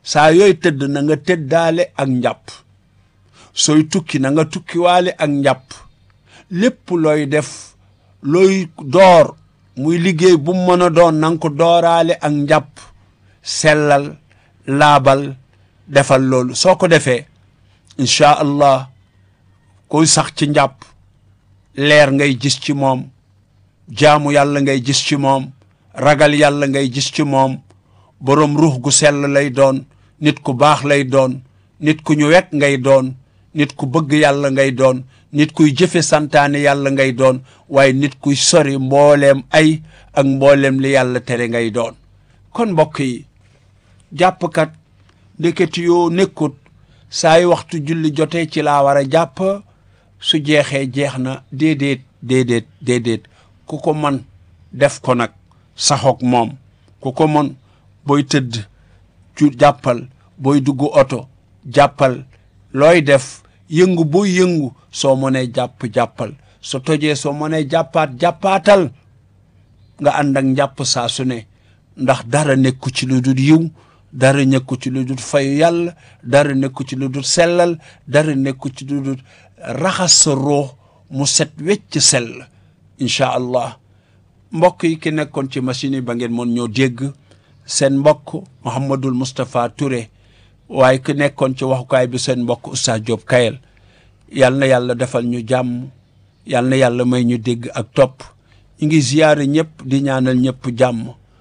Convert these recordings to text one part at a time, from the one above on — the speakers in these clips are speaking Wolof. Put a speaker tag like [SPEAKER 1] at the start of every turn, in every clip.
[SPEAKER 1] saa yooy tëdd na nga tëddaale ak njàpp sooy tukki na nga tukkiwaale ak njàpp lépp looy def looy door muy liggéey bu mën a doon na nga ko dooraale ak njàpp sellal laabal defal loolu soo ko defee incha allah koy sax ci njàpp leer ngay gis ci moom jaamu yàlla ngay gis ci moom ragal yàlla ngay gis ci moom boroom ruux gu sell lay doon nit ku baax lay doon nit ku ñu wekk ngay doon nit ku bëgg yàlla ngay doon nit kuy jëfe santaane yàlla ngay doon waaye nit kuy sori mbooleem ay ak mbooleem li yàlla tere ngay doon kon mbokk yi jàppkat ndeketi yoo nekkut saay waxtu julli jotee ci laa war a jàpp su jeexee jeex na déedéet ku ko man def ko nag saxoog moom ku ko mën booy tëdd cu jàppal booy dugg oto jàppal looy def yëngu booy yëngu soo mënee jàppal so tojee soo mënee jàppaatal nga ànd ak njàpp saa su ne ndax dara nekku ci lu dul yiw dara nekku ci lu dul fayu yàlla dara nekku ci lu dul sellal dara nekku ci lu dul raxas sa ruux mu set wecc sell incha allah mbokk yi ki nekkoon ci machine yi ba ngeen mën ñoo dégg seen mbokk Mouhamadul Moustapha Touré waaye ki nekkoon ci waxukaay bi seen mbokk Oustaz Diop Kayel yal na yàlla defal ñu jàmm yal na yàlla may ñu dégg ak topp ñu ngi ziyaare ñëpp di ñaanal ñëpp jàmm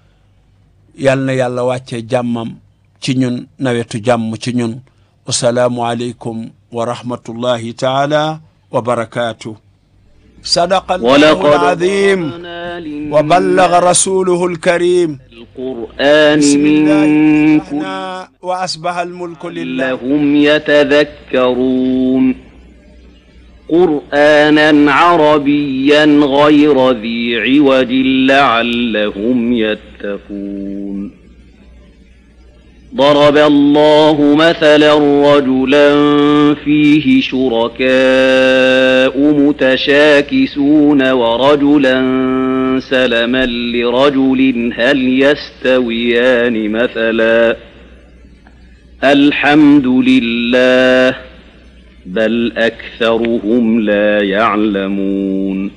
[SPEAKER 1] yal na yàlla wàccee jàmmam ci ñun nawetu jàmm ci ñun wasalaamu aleykum wa rahmatullahi taala wa barakaatuh صدق الله العظيم وبلغ رسوله الكريم
[SPEAKER 2] القرآن
[SPEAKER 1] من وأصبح الملك لله
[SPEAKER 2] لهم يتذكرون قرآنا عربيا غير ذي عوج لعلهم يتقون ضرب الله مثلا رجلا فيه شركاء متشاكسون ورجلا سلما لرجل هل يستويان مثلا الحمد لله بل أكثرهم لا يعلمون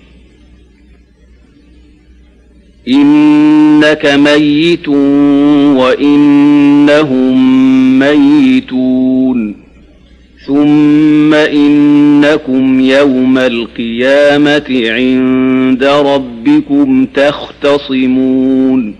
[SPEAKER 2] إنك ميت وإنهم ميتون ثم إنكم يوم القيامة عند ربكم تختصمون